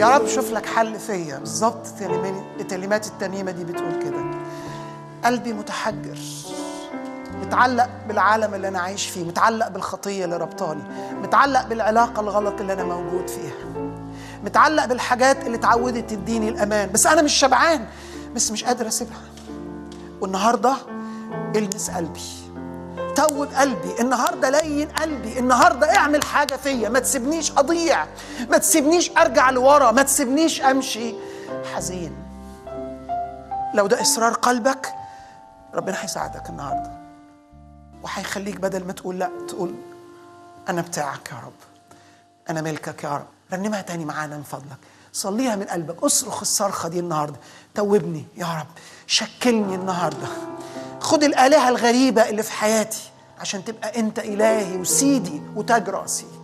يا رب شوف لك حل فيا. بالظبط كلمات الترنيمة دي بتقول كده: قلبي متحجر، متعلق بالعالم اللي أنا عايش فيه، متعلق بالخطية اللي ربطاني، متعلق بالعلاقة الغلط اللي أنا موجود فيها، متعلق بالحاجات اللي اتعودت تديني الأمان، بس أنا مش شبعان، بس مش قادر أسيبها. والنهاردة المس قلبي، توب قلبي النهاردة، لين قلبي النهاردة، اعمل حاجة فيا، ما تسيبنيش أضيع، ما تسيبنيش أرجع لورا، ما تسيبنيش أمشي حزين. لو ده إصرار قلبك ربنا هيساعدك النهاردة، وهيخليك بدل ما تقول لا تقول أنا بتاعك يا رب، أنا ملكك يا رب. رنمها تاني معانا من فضلك، صليها من قلبك، اصرخ الصرخة دي النهاردة: توبني يا رب، شكلني النهاردة، خد الآلهة الغريبة اللي في حياتي عشان تبقى أنت إلهي وسيدي وتاج راسي.